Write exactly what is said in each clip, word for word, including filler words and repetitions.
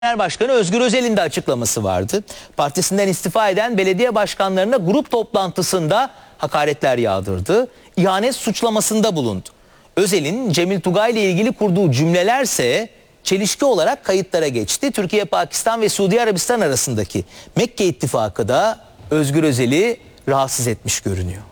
Genel Başkanı Özgür Özel'in de açıklaması vardı. Partisinden istifa eden belediye başkanlarına grup toplantısında hakaretler yağdırdı. İhanet suçlamasında bulundu. Özel'in Cemil Tugay ile ilgili kurduğu cümlelerse çelişki olarak kayıtlara geçti. Türkiye, Pakistan ve Suudi Arabistan arasındaki Mekke ittifakı da Özgür Özel'i rahatsız etmiş görünüyor.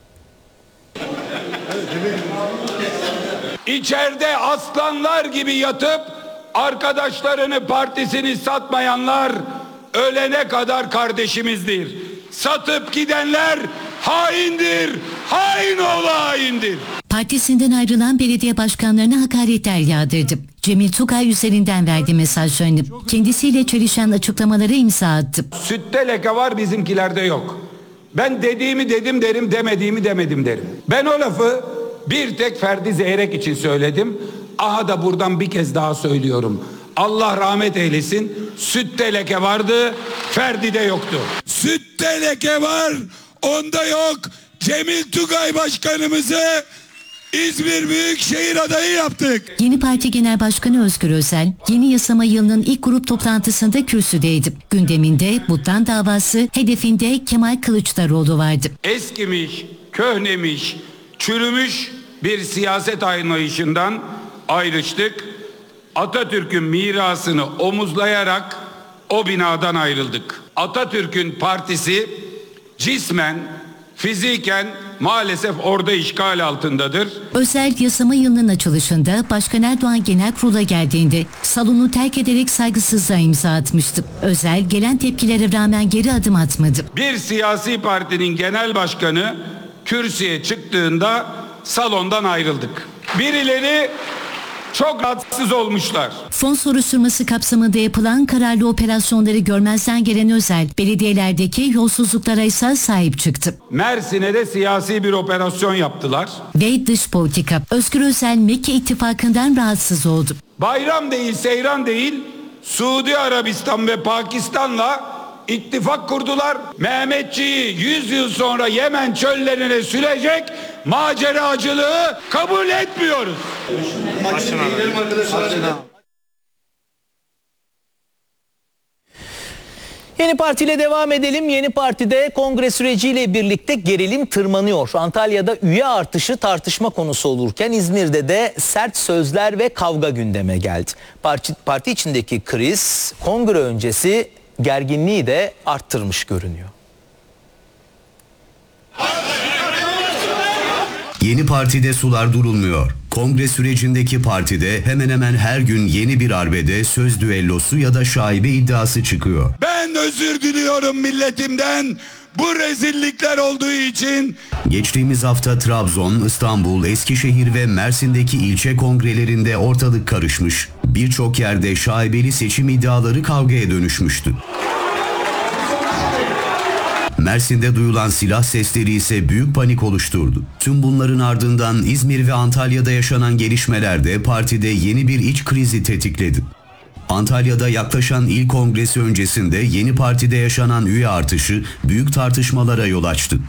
İçeride aslanlar gibi yatıp arkadaşlarını, partisini satmayanlar ölene kadar kardeşimizdir. Satıp gidenler haindir. Hain oğlu haindir. Partisinden ayrılan belediye başkanlarına hakaretler yağdırdı. Cemil Tugay üzerinden verdiği mesajlarını, kendisiyle çelişen açıklamaları imza attı. Sütte leke var, bizimkilerde yok. Ben dediğimi dedim derim, demediğimi demedim derim. Ben o lafı bir tek Ferdi Zeyrek için söyledim. Aha da buradan bir kez daha söylüyorum. Allah rahmet eylesin. Sütte leke vardı, Ferdi'de yoktu. Sütte leke var, onda yok. Cemil Tugay başkanımızı İzmir Büyükşehir adayı yaptık. Yeni Parti Genel Başkanı Özgür Özel, yeni yasama yılının ilk grup toplantısında kürsüdeydi. Gündeminde Buddan davası, hedefinde Kemal Kılıçdaroğlu vardı. Eskimiş, köhnemiş, çürümüş bir siyaset anlayışından ayrıştık. Atatürk'ün mirasını omuzlayarak o binadan ayrıldık. Atatürk'ün partisi cismen, fiziken maalesef orada işgal altındadır. Özel yasama yılının açılışında Başkan Erdoğan Genel Kurul'a geldiğinde salonu terk ederek saygısızlığa imza atmıştı. Özel gelen tepkilere rağmen geri adım atmadı. Bir siyasi partinin genel başkanı kürsüye çıktığında salondan ayrıldık. Birileri çok rahatsız olmuşlar. Fon soruşturması kapsamında yapılan kararlı operasyonları görmezden gelen Özel, belediyelerdeki yolsuzluklara ise sahip çıktı. Mersin'e de siyasi bir operasyon yaptılar. Ve dış politika. Özgür Özel Mekke ittifakından rahatsız oldu. Bayram değil, seyran değil, Suudi Arabistan ve Pakistan'la ittifak kurdular. Mehmetçiği yüz yıl sonra Yemen çöllerine sürecek maceracılığı kabul etmiyoruz. Yeni Parti ile devam edelim. Yeni Parti'de kongre süreciyle birlikte gerilim tırmanıyor. Antalya'da üye artışı tartışma konusu olurken İzmir'de de sert sözler ve kavga gündeme geldi. Parti, parti içindeki kriz kongre öncesi gerginliği de arttırmış görünüyor. Yeni Parti'de sular durulmuyor. Kongre sürecindeki partide hemen hemen her gün yeni bir arbede, söz düellosu ya da şaibe iddiası çıkıyor. Ben özür diliyorum milletimden bu rezillikler olduğu için. Geçtiğimiz hafta Trabzon, İstanbul, Eskişehir ve Mersin'deki ilçe kongrelerinde ortalık karışmış. Birçok yerde şaibeli seçim iddiaları kavgaya dönüşmüştü. Mersin'de duyulan silah sesleri ise büyük panik oluşturdu. Tüm bunların ardından İzmir ve Antalya'da yaşanan gelişmeler de partide yeni bir iç krizi tetikledi. Antalya'da yaklaşan il kongresi öncesinde Yeni Parti'de yaşanan üye artışı büyük tartışmalara yol açtı.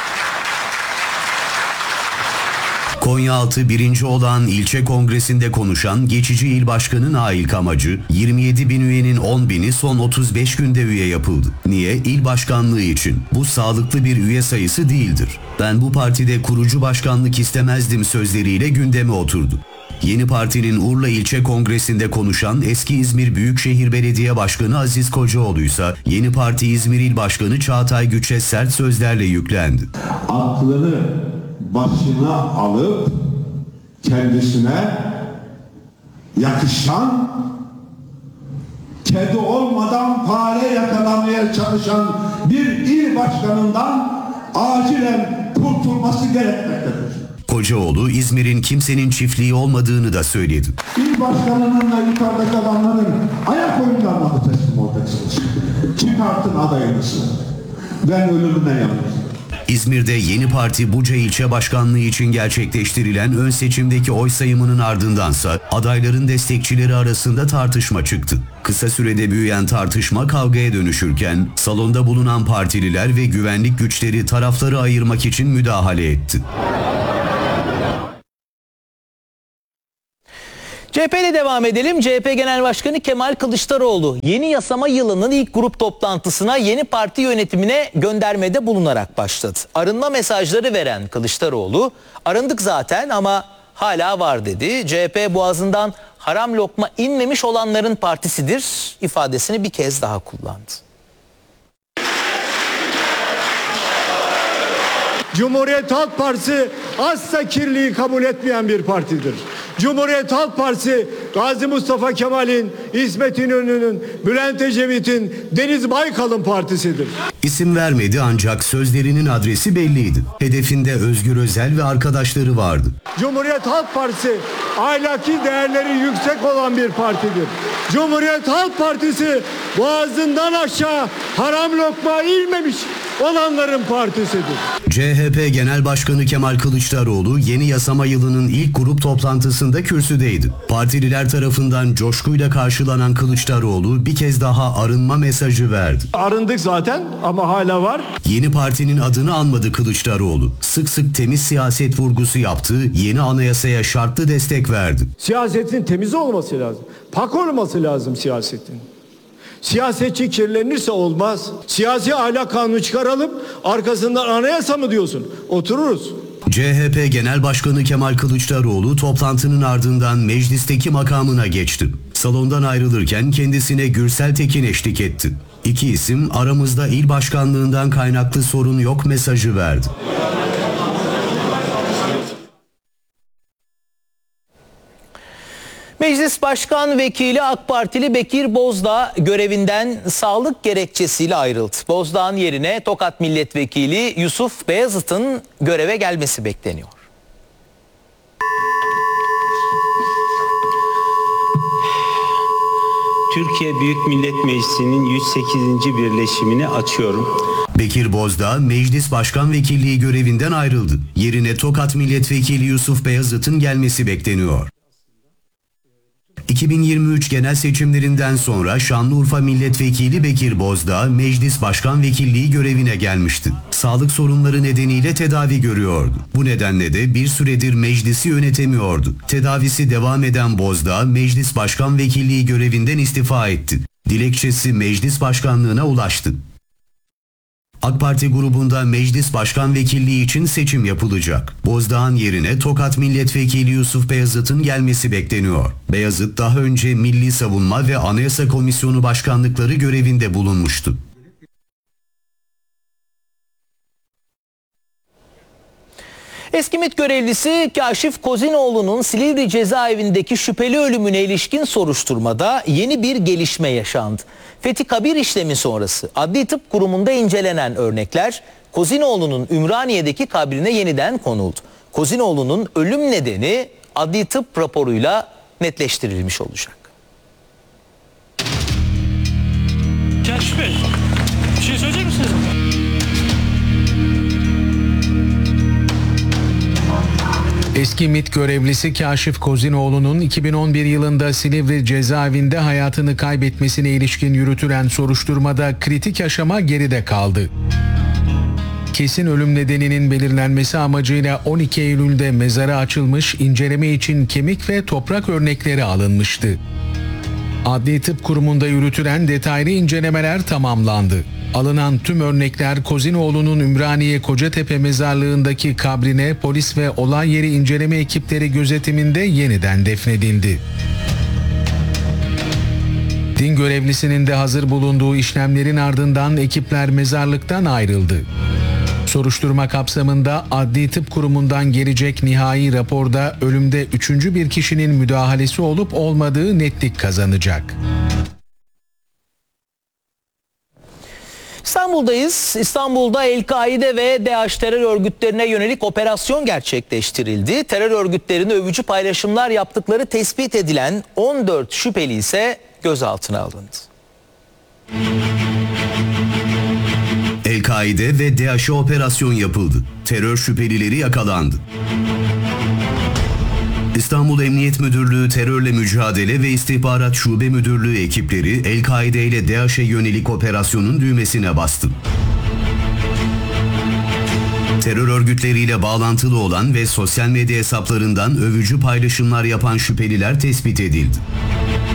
Konyaaltı birinci olan ilçe kongresinde konuşan geçici il başkanı Nail Kamacı, yirmi yedi bin üyenin on bini son otuz beş günde üye yapıldı. Niye? İl başkanlığı için. Bu sağlıklı bir üye sayısı değildir. Ben bu partide kurucu başkanlık istemezdim sözleriyle gündeme oturdu. Yeni Parti'nin Urla ilçe kongresinde konuşan eski İzmir Büyükşehir Belediye Başkanı Aziz Kocaoğlu ise Yeni Parti İzmir İl Başkanı Çağatay Güç'e sert sözlerle yüklendi. Aklını başına alıp kendisine yakışan, kedi olmadan fare yakalamaya çalışan bir il başkanından acilen kurtulması gerekmektedir. Kocaoğlu İzmir'in kimsenin çiftliği olmadığını da söyledi. İl başkanının da yukarıdaki adamların ayak oyunlarına mı teslim olacaksınız? Çıkartın adayınızı. Ben ölümüne yanarım. İzmir'de Yeni Parti Buca ilçe başkanlığı için gerçekleştirilen ön seçimdeki oy sayımının ardındansa adayların destekçileri arasında tartışma çıktı. Kısa sürede büyüyen tartışma kavgaya dönüşürken salonda bulunan partililer ve güvenlik güçleri tarafları ayırmak için müdahale etti. C H P ile devam edelim. C H P Genel Başkanı Kemal Kılıçdaroğlu yeni yasama yılının ilk grup toplantısına yeni parti yönetimine göndermede bulunarak başladı. Arınma mesajları veren Kılıçdaroğlu, arındık zaten ama hala var dedi. C H P boğazından haram lokma inmemiş olanların partisidir ifadesini bir kez daha kullandı. Cumhuriyet Halk Partisi asla kirliliği kabul etmeyen bir partidir. Cumhuriyet Halk Partisi Gazi Mustafa Kemal'in, İsmet İnönü'nün, Bülent Ecevit'in, Deniz Baykal'ın partisidir. İsim vermedi ancak sözlerinin adresi belliydi. Hedefinde Özgür Özel ve arkadaşları vardı. Cumhuriyet Halk Partisi ahlaki değerleri yüksek olan bir partidir. Cumhuriyet Halk Partisi boğazından aşağı haram lokma inmemiş olanların partisidir. C H P Genel Başkanı Kemal Kılıçdaroğlu yeni yasama yılının ilk grup toplantısında kürsüdeydi. Partililer tarafından coşkuyla karşılanan Kılıçdaroğlu bir kez daha arınma mesajı verdi. Arındık zaten ama hala var. Yeni partinin adını anmadı Kılıçdaroğlu. Sık sık temiz siyaset vurgusu yaptı, yeni anayasaya şartlı destek verdi. Siyasetin temiz olması lazım. Pak olması lazım siyasetin. Siyasetçi kirlenirse olmaz. Siyasi ahlak kanunu çıkaralım, arkasından anayasa mı diyorsun? Otururuz. C H P Genel Başkanı Kemal Kılıçdaroğlu toplantının ardından meclisteki makamına geçti. Salondan ayrılırken kendisine Gürsel Tekin eşlik etti. İki isim aramızda il başkanlığından kaynaklı sorun yok mesajı verdi. Meclis Başkan Vekili AK Partili Bekir Bozdağ görevinden sağlık gerekçesiyle ayrıldı. Bozdağ'ın yerine Tokat Milletvekili Yusuf Beyazıt'ın göreve gelmesi bekleniyor. Türkiye Büyük Millet Meclisi'nin yüz sekizinci birleşimini açıyorum. Bekir Bozdağ Meclis Başkan Vekilliği görevinden ayrıldı. Yerine Tokat Milletvekili Yusuf Beyazıt'ın gelmesi bekleniyor. iki bin yirmi üç genel seçimlerinden sonra Şanlıurfa Milletvekili Bekir Bozdağ Meclis Başkan Vekilliği görevine gelmişti. Sağlık sorunları nedeniyle tedavi görüyordu. Bu nedenle de bir süredir meclisi yönetemiyordu. Tedavisi devam eden Bozdağ Meclis Başkan Vekilliği görevinden istifa etti. Dilekçesi meclis başkanlığına ulaştı. AK Parti grubunda Meclis Başkan Vekilliği için seçim yapılacak. Bozdağ'ın yerine Tokat Milletvekili Yusuf Beyazıt'ın gelmesi bekleniyor. Beyazıt daha önce Milli Savunma ve Anayasa Komisyonu Başkanlıkları görevinde bulunmuştu. Eski MİT görevlisi Kaşif Kozinoğlu'nun Silivri cezaevindeki şüpheli ölümüne ilişkin soruşturmada yeni bir gelişme yaşandı. Fethi Kabir işlemi sonrası Adli Tıp Kurumu'nda incelenen örnekler Kozinoğlu'nun Ümraniye'deki kabrine yeniden konuldu. Kozinoğlu'nun ölüm nedeni adli tıp raporuyla netleştirilmiş olacak. Kaşif Bey, bir şey söyleyecek misiniz? Eski MİT görevlisi Kaşif Kozinoğlu'nun iki bin on bir yılında Silivri cezaevinde hayatını kaybetmesine ilişkin yürütülen soruşturmada kritik aşama geride kaldı. Kesin ölüm nedeninin belirlenmesi amacıyla on iki Eylül'de mezarı açılmış, inceleme için kemik ve toprak örnekleri alınmıştı. Adli Tıp Kurumu'nda yürütülen detaylı incelemeler tamamlandı. Alınan tüm örnekler Kozinoğlu'nun Ümraniye Kocatepe mezarlığındaki kabrine polis ve olay yeri inceleme ekipleri gözetiminde yeniden defnedildi. Din görevlisinin de hazır bulunduğu işlemlerin ardından ekipler mezarlıktan ayrıldı. Soruşturma kapsamında Adli Tıp Kurumu'ndan gelecek nihai raporda ölümde üçüncü bir kişinin müdahalesi olup olmadığı netlik kazanacak. İstanbul'dayız. İstanbul'da El-Kaide ve DAEŞ terör örgütlerine yönelik operasyon gerçekleştirildi. Terör örgütlerine övücü paylaşımlar yaptıkları tespit edilen on dört şüpheli ise gözaltına alındı. El-Kaide ve DAEŞ'e operasyon yapıldı. Terör şüphelileri yakalandı. İstanbul Emniyet Müdürlüğü Terörle Mücadele ve İstihbarat Şube Müdürlüğü ekipleri El-Kaide ile DAEŞ'e yönelik operasyonun düğmesine bastı. terör örgütleriyle bağlantılı olan ve sosyal medya hesaplarından övücü paylaşımlar yapan şüpheliler tespit edildi.